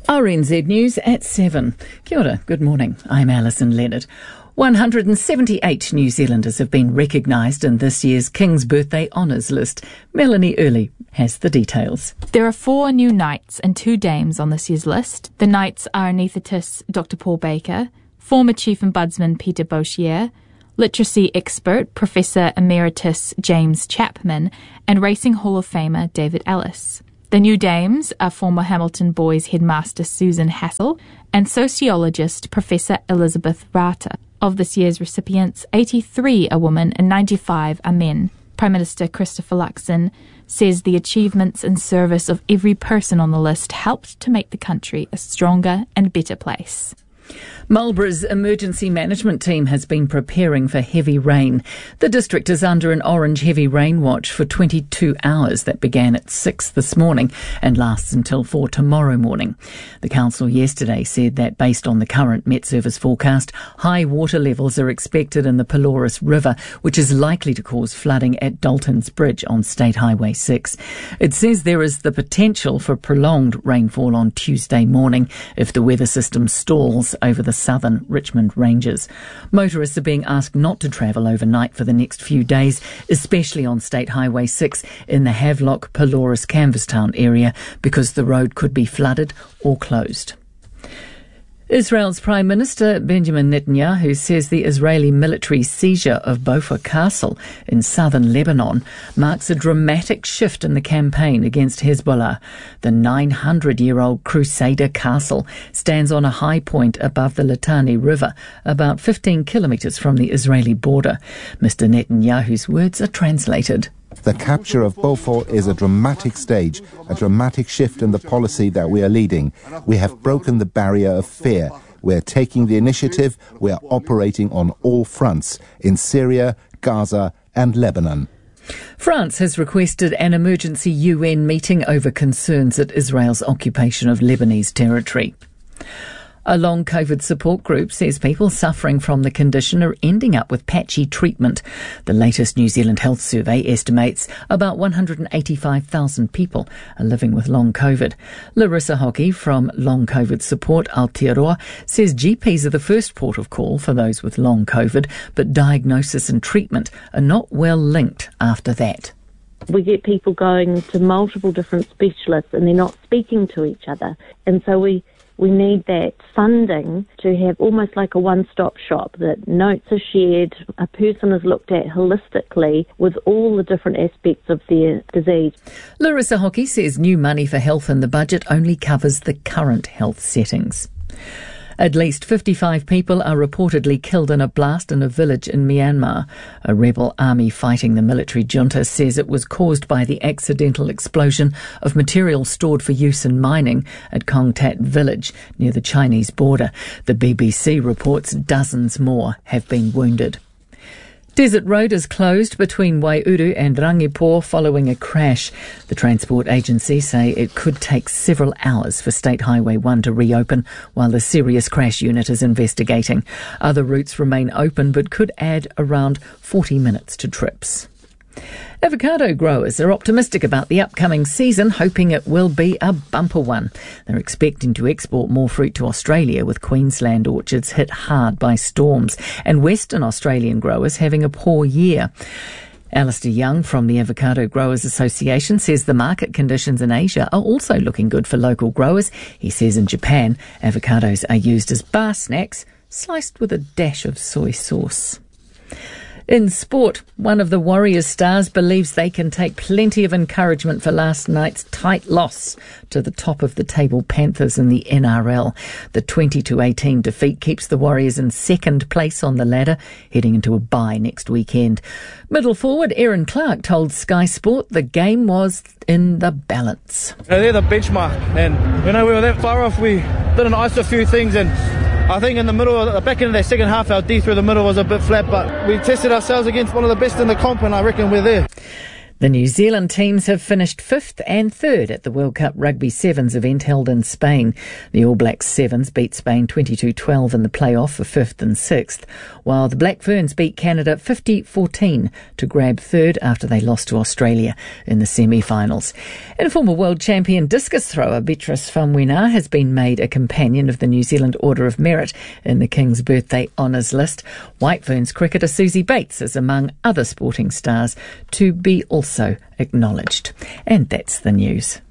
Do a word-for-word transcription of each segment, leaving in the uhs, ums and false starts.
R N Z News at seven. Kia ora, good morning. I'm Alison Leonard. one hundred seventy-eight New Zealanders have been recognised in this year's King's Birthday Honours list. Melanie Early has the details. There are four new knights and two dames on this year's list. The knights are anaesthetist Doctor Paul Baker, former Chief Ombudsman Peter Boshier, literacy expert Professor Emeritus James Chapman, and Racing Hall of Famer David Ellis. The new dames are former Hamilton Boys headmaster Susan Hassel and sociologist Professor Elizabeth Rata. Of this year's recipients, eighty-three are women and ninety-five are men. Prime Minister Christopher Luxon says the achievements and service of every person on the list helped to make the country a stronger and better place. Marlborough's emergency management team has been preparing for heavy rain. The district is under an orange heavy rain watch for twenty-two hours that began at six this morning and lasts until four tomorrow morning. The council yesterday said that based on the current Met Service forecast, high water levels are expected in the Pelorus River, which is likely to cause flooding at Dalton's Bridge on State Highway six. It says there is the potential for prolonged rainfall on Tuesday morning if the weather system stalls over the southern Richmond Ranges. Motorists are being asked not to travel overnight for the next few days, especially on State Highway six in the Havelock, Pelorus, Canvastown area, because the road could be flooded or closed. Israel's Prime Minister Benjamin Netanyahu says the Israeli military seizure of Beaufort Castle in southern Lebanon marks a dramatic shift in the campaign against Hezbollah. The nine hundred year old Crusader castle stands on a high point above the Litani River, about fifteen kilometres from the Israeli border. Mister Netanyahu's words are translated. The capture of Beaufort is a dramatic stage, a dramatic shift in the policy that we are leading. We have broken the barrier of fear. We're taking the initiative. We're operating on all fronts in Syria, Gaza and Lebanon. France has requested an emergency U N meeting over concerns at Israel's occupation of Lebanese territory. A long COVID support group says people suffering from the condition are ending up with patchy treatment. The latest New Zealand Health Survey estimates about one hundred eighty-five thousand people are living with long COVID. Larissa Hockey from Long COVID Support Aotearoa says G Ps are the first port of call for those with long COVID, but diagnosis and treatment are not well linked after that. We get people going to multiple different specialists and they're not speaking to each other. And so we We need that funding to have almost like a one-stop shop, that notes are shared, a person is looked at holistically with all the different aspects of their disease. Larissa Hockey says new money for health in the budget only covers the current health settings. At least fifty-five people are reportedly killed in a blast in a village in Myanmar. A rebel army fighting the military junta says it was caused by the accidental explosion of material stored for use in mining at Kong Tat village near the Chinese border. The B B C reports dozens more have been wounded. Desert Road is closed between Waiuru and Rangipo following a crash. The transport agency say it could take several hours for State Highway one to reopen while the serious crash unit is investigating. Other routes remain open but could add around forty minutes to trips. Avocado growers are optimistic about the upcoming season, hoping it will be a bumper one. They're expecting to export more fruit to Australia, with Queensland orchards hit hard by storms and Western Australian growers having a poor year. Alistair Young from the Avocado Growers Association says the market conditions in Asia are also looking good for local growers. He says in Japan, avocados are used as bar snacks, sliced with a dash of soy sauce. In sport, one of the Warriors stars believes they can take plenty of encouragement for last night's tight loss to the top of the table Panthers in the N R L. The twenty to eighteen defeat keeps the Warriors in second place on the ladder, heading into a bye next weekend. Middle forward Aaron Clark told Sky Sport the game was in the balance. They're the benchmark, and you know we were that far off. We didn't ice a few things, and I think in the middle, of the back end of that second half, our D through the middle was a bit flat, but we tested ourselves against one of the best in the comp, and I reckon we're there. The New Zealand teams have finished fifth and third at the World Cup Rugby Sevens event held in Spain. The All Blacks Sevens beat Spain twenty-two twelve in the playoff for fifth and sixth, while the Black Ferns beat Canada fifty fourteen to grab third after they lost to Australia in the semi-finals. And former world champion discus thrower Beatrice Famuina has been made a companion of the New Zealand Order of Merit in the King's Birthday Honours list. White Ferns cricketer Susie Bates is among other sporting stars to be also Also acknowledged. And that's the news.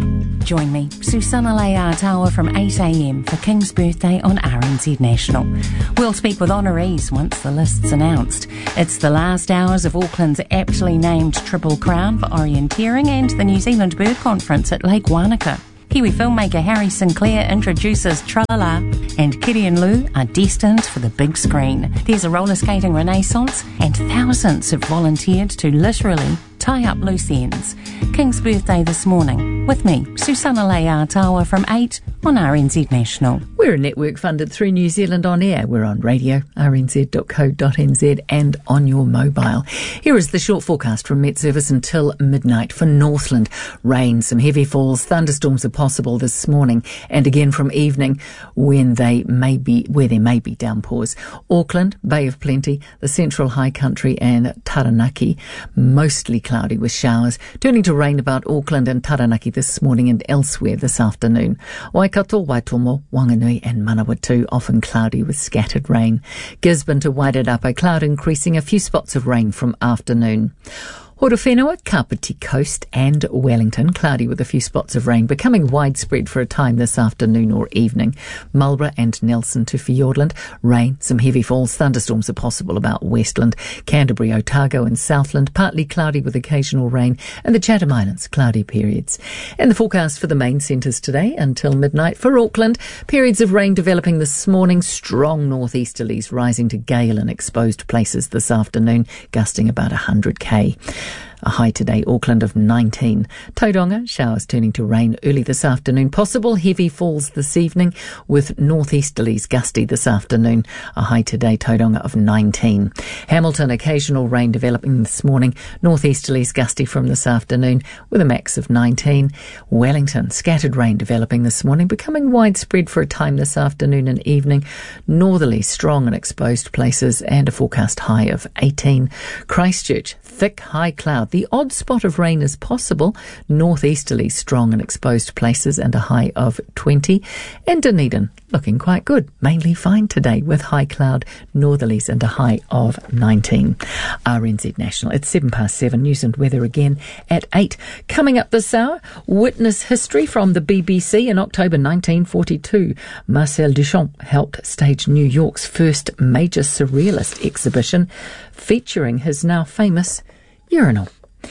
Join me, Susanna Leia-Taua from eight a m for King's Birthday on R N Z National. We'll speak with honorees once the list's announced. It's the last hours of Auckland's aptly named Triple Crown for orienteering and the New Zealand Bird Conference at Lake Wanaka. Kiwi filmmaker Harry Sinclair introduces Tralala, and Kitty and Lou are destined for the big screen. There's a roller skating renaissance, and thousands have volunteered to literally tie up loose ends. King's Birthday this morning. With me, Susanna Leia-Taua from eight on R N Z National. We're a network funded through New Zealand On Air. We're on radio, r n z dot co dot n z, and on your mobile. Here is the short forecast from Met Service until midnight for Northland. Rain, some heavy falls, thunderstorms are possible this morning, and again from evening when they may be, where there may be downpours. Auckland, Bay of Plenty, the Central High Country and Taranaki, mostly cloudy with showers, turning to rain about Auckland and Taranaki this morning and elsewhere this afternoon. Waikato, Waitomo, Wanganui and Manawatu, often cloudy with scattered rain. Gisborne to Wairarapa, cloud increasing, a few spots of rain from afternoon. Horowhenua, Kapiti Coast and Wellington, cloudy with a few spots of rain, becoming widespread for a time this afternoon or evening. Marlborough and Nelson to Fiordland, rain, some heavy falls, thunderstorms are possible about Westland. Canterbury, Otago and Southland, partly cloudy with occasional rain, and the Chatham Islands, cloudy periods. And the forecast for the main centres today until midnight for Auckland, periods of rain developing this morning, strong northeasterlies rising to gale in exposed places this afternoon, gusting about one hundred k. A high today, Auckland of nineteen. Tauranga, showers turning to rain early this afternoon. Possible heavy falls this evening with northeasterlies gusty this afternoon. A high today, Tauranga of nineteen. Hamilton, occasional rain developing this morning. Northeasterlies gusty from this afternoon with a max of nineteen. Wellington, scattered rain developing this morning, becoming widespread for a time this afternoon and evening. Northerly strong in exposed places and a forecast high of eighteen. Christchurch, thick high cloud. The odd spot of rain is possible. Northeasterly strong in exposed places and a high of twenty. And Dunedin looking quite good. Mainly fine today with high cloud, northerlies and a high of nineteen. R N Z National. It's seven past seven. News and weather again at eight. Coming up this hour, witness history from the B B C in October nineteen forty-two. Marcel Duchamp helped stage New York's first major surrealist exhibition featuring his now famous urinal.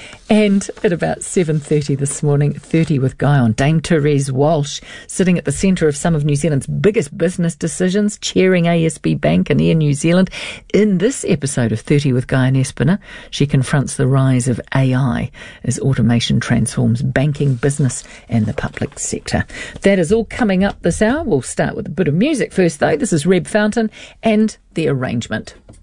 And at about seven thirty this morning, thirty with Guy on. Dame Therese Walsh, sitting at the centre of some of New Zealand's biggest business decisions, chairing A S B Bank and Air New Zealand. In this episode of thirty with Guy and Espina, she confronts the rise of A I as automation transforms banking, business and the public sector. That is all coming up this hour. We'll start with a bit of music first, though. This is Reb Fountain and The Arrangement.